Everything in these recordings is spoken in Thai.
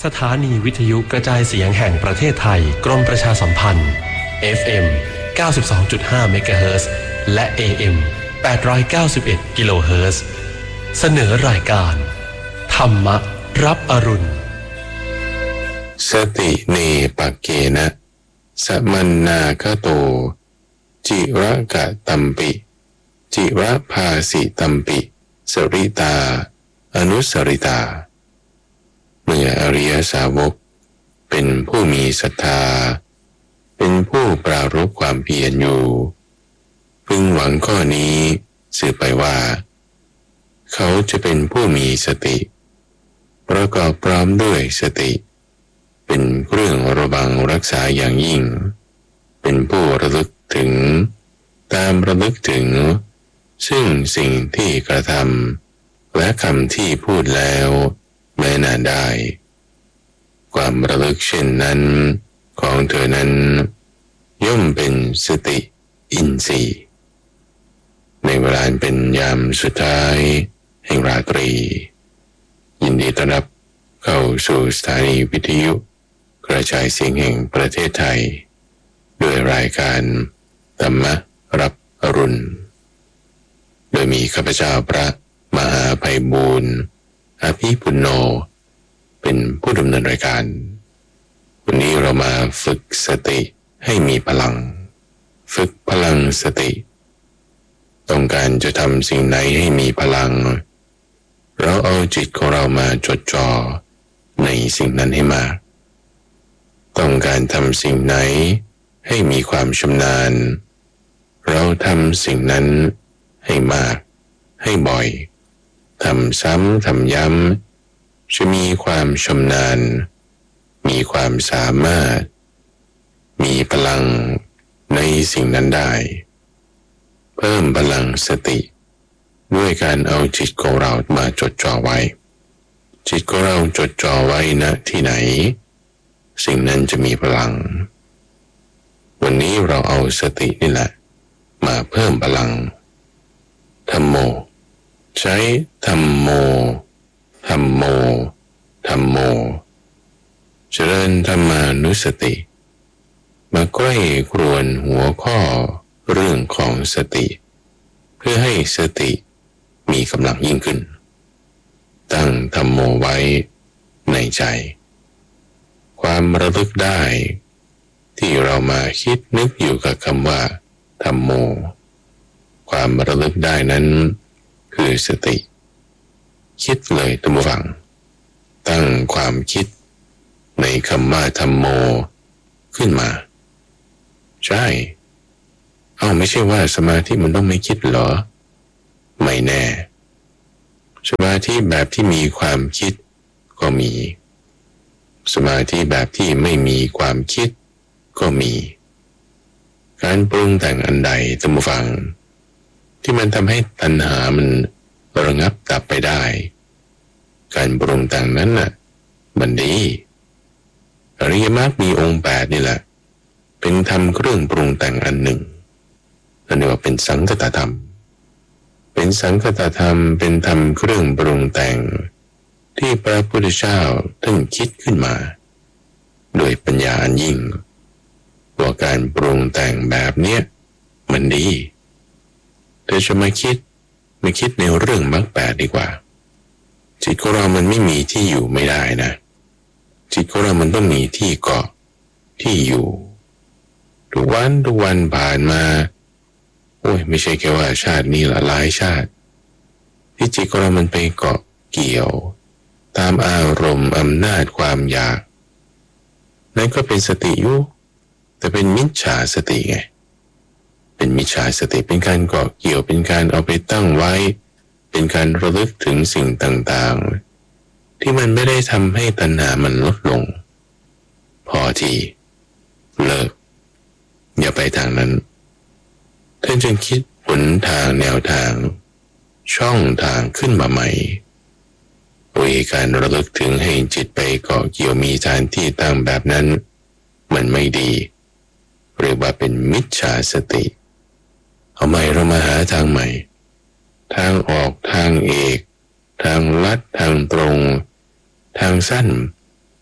สถานีวิทยุกระจายเสียงแห่งประเทศไทยกรมประชาสัมพันธ์ FM 92.5 เมกะเฮิรตซ์และ AM 891 กิโลเฮิรตซ์เสนอรายการธรรมรับอรุณสติเนปเกนะสมันนาคโตจิระกะตัมปิจิระภาสิตัมปิสริตาอนุสริตาเมื่ออริยสาวกเป็นผู้มีศรัทธาเป็นผู้ปรารภความเพียรอยู่พึงหวังข้อนี้สืบไปว่าเขาจะเป็นผู้มีสติประกอบพร้อมด้วยสติเป็นเครื่องระวังรักษาอย่างยิ่งเป็นผู้ระลึกถึงตามระลึกถึงซึ่งสิ่งที่กระทำและคำที่พูดแล้วแม้นานได้ความระลึกเช่นนั้นของเธอนั้นย่อมเป็นสติอินทรีย์ในเวลาเป็นยามสุดท้ายแห่งราตรียินดีต้อนรับเข้าสู่สถานีวิทยุกระจายเสียงแห่งประเทศไทยด้วยรายการธรรมรับอรุณโดยมีข้าพเจ้าพระมหาไพบูลย์อภิปุณโญเป็นผู้ดำเนินรายการวันนี้เรามาฝึกสติให้มีพลังฝึกพลังสติต้องการจะทำสิ่งไหนให้มีพลังเราเอาจิตของเรามาจดจ่อในสิ่งนั้นให้มากต้องการทำสิ่งไหนให้มีความชำนาญเราทำสิ่งนั้นให้มากให้บ่อยทำซ้ำทำย้ำจะมีความชำนาญมีความสามารถมีพลังในสิ่งนั้นได้เพิ่มพลังสติด้วยการเอาจิตของเรามาจดจ่อไว้จิตของเราจดจ่อไว้ณที่ไหนสิ่งนั้นจะมีพลังวันนี้เราเอาสตินี่แหละมาเพิ่มพลังธัมโมใช้ธัมโมธัมโมธัมโมเจริญธรรมานุสติมาใกล้ครวนหัวข้อเรื่องของสติเพื่อให้สติมีกำลังยิ่งขึ้นตั้งธัมโมไว้ในใจความระลึกได้ที่เรามาคิดนึกอยู่กับคำว่าธัมโมความระลึกได้นั้นคือสติคิดเลยท่านผู้ฟังตั้งความคิดในคำว่าธัมโมขึ้นมาใช่ไม่ใช่ว่าสมาธิมันต้องไม่คิดเหรอไม่แน่สมาธิแบบที่มีความคิดก็มีสมาธิแบบที่ไม่มีความคิดก็มีการปรุงแต่งอันใดท่านผู้ฟังที่มันทำให้ตัณหามันระงับดับไปได้การปรุงแต่งนั้นน่ะมันดีอริยมรรคมีองค์8นี่แหละเป็นธรรมเครื่องปรุงแต่งอันหนึ่งนั่นเรียกว่าเป็นสังคตธรรมเป็นสังคตธรรมเป็นธรรมเครื่องปรุงแต่งที่พระพุทธเจ้าท่านคิดขึ้นมาโดยปัญญาอันยิ่งว่าการปรุงแต่งแบบเนี้ยมันดีแต่จะมาคิดในเรื่องมรรค8ดีกว่าจิตของเรามันไม่มีที่อยู่ไม่ได้นะจิตของเรามันต้องมีที่เกาะที่อยู่ทุกวันผ่านมาไม่ใช่แค่ว่าชาตินี้ละหลายชาติที่จิตของเรามันไปเกาะเกี่ยวตามอารมณ์อำนาจความอยากนั่นก็เป็นสติอยู่แต่เป็นมิจฉาสติไงเป็นมิจฉาสติเป็นการเกาะเกี่ยวเป็นการเอาไปตั้งไว้เป็นการระลึกถึงสิ่งต่างๆที่มันไม่ได้ทำให้ตัณหามันลดลงพอทีเลิกอย่าไปทางนั้นท่านจึงคิดหนทางแนวทางช่องทางขึ้นมาใหม่โดยการระลึกถึงให้จิตไปเกาะเกี่ยวมีฐานที่ตั้งแบบนั้นมันไม่ดีเรียกว่าเป็นมิจฉาสติเอาใหม่เรามาหาทางใหม่ทางออกทางเอกทางลัดทางตรงทางสั้น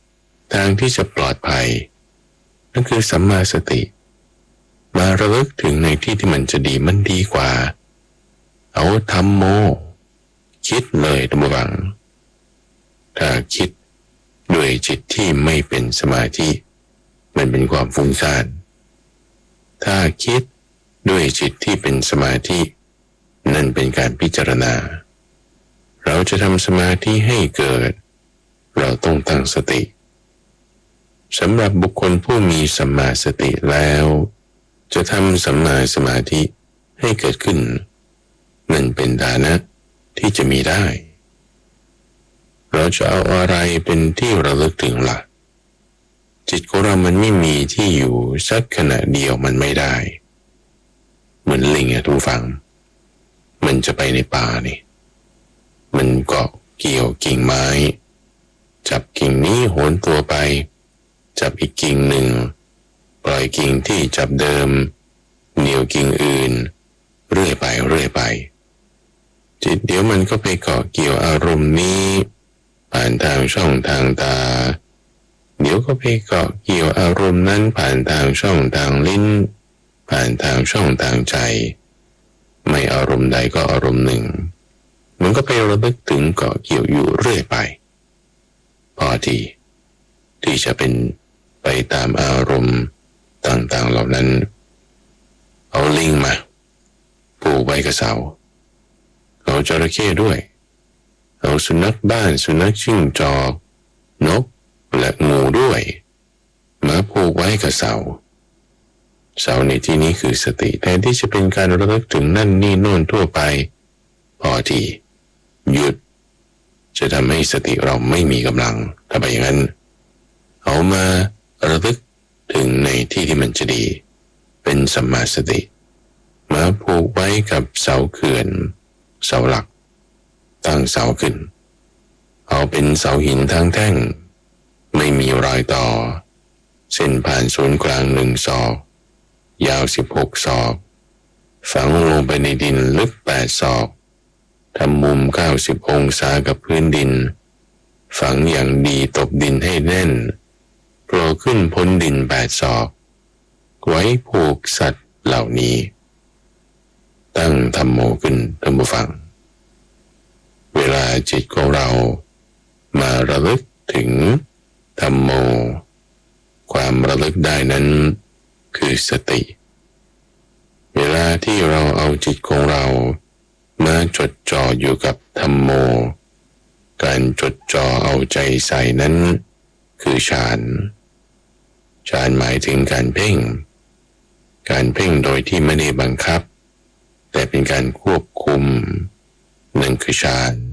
ทางที่จะปลอดภัยนั่นคือสัมมาสติมาระลึกถึงในที่ที่มันจะดีมันดีกว่าเอาธัมโมคิดเลยท่านผู้ฟังถ้าคิดด้วยจิตที่ไม่เป็นสมาธิมันเป็นความฟุ้งซ่านถ้าคิดด้วยจิตที่เป็นสมาธินั่นเป็นการพิจารณาเราจะทำสมาธิให้เกิดเราต้องตั้งสติสำหรับบุคคลผู้มีสัมมาสติแล้วจะทำสัมมาสมาธิให้เกิดขึ้นนั่นเป็นฐานะที่จะมีได้เราจะเอาอะไรเป็นที่ระลึกถึงล่ะจิตของเรามันไม่มีที่อยู่สักขณะเดียวมันไม่ได้เหมือนลิงอะทุกฝังมันจะไปในป่านี่มันเกาะเกี่ยวกิ่งไม้จับกิ่งนี้โหนตัวไปจับอีกกิ่งหนึ่งปล่อยกิ่งที่จับเดิมเหนี่ยวกิ่งอื่นเรื่อยไปจิตเดี๋ยวมันก็ไปเกาะเกี่ยวอารมณ์นี้ผ่านทางช่องทางตาเดี๋ยวก็ไปเกาะเกี่ยวอารมณ์นั้นผ่านทางช่องทางลิ้นผ่านทางช่องทางใจไม่อารมณ์ใดก็อารมณ์หนึ่งมันก็ไประลึกถึงเกาะเกี่ยวอยู่เรื่อยไปพอที่จะเป็นไปตามอารมณ์ต่างๆเหล่านั้นเอาลิงมาผูกไว้กับเสาเอาจระเข้ด้วยเอาสุนัขบ้านสุนัขจิ้งจอกนกและงูด้วยมาผูกไว้กับเสาในที่นี้คือสติแทนที่จะเป็นการระลึกถึงนั่นนี่โน่นทั่วไปพอที่หยุดจะทำให้สติเราไม่มีกำลังถ้าไปอย่างนั้นเอามาระลึกถึงในที่ที่มันจะดีเป็นสัมมาสติมาผูกไว้กับเสาเขื่อนเสาหลักตั้งเสาขึ้นเอาเป็นเสาหินทั้งแท่งไม่มีรอยต่อเส้นผ่านศูนย์กลาง1 ศอกยาว16 ศอกฝังลงไปในดินลึก8 ศอกทำมุม90 องศากับพื้นดินฝังอย่างดีตบดินให้แน่นโผล่ขึ้นพ้นดิน8 ศอกไว้ผูกสัตว์เหล่านี้ตั้งธัมโมขึ้นท่านผู้ฟังเวลาจิตของเรามาระลึกถึงธัมโมความระลึกได้นั้นคือสติเวลาที่เราเอาจิตของเรามาจดจ่ออยู่กับธัมโมการจดจ่อเอาใจใส่นั้นคือฌานหมายถึงการเพ่งโดยที่ไม่ได้บังคับแต่เป็นการควบคุมนั่นคือฌาน